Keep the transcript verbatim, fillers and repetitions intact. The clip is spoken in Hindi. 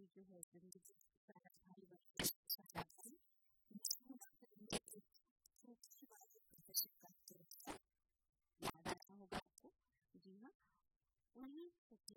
जो है जिंदगी सारा ढाई वर्ष सारा भाई प्रदर्शित करते हैं। याद आया होगा आपको? जी हाँ, उन्हीं सभी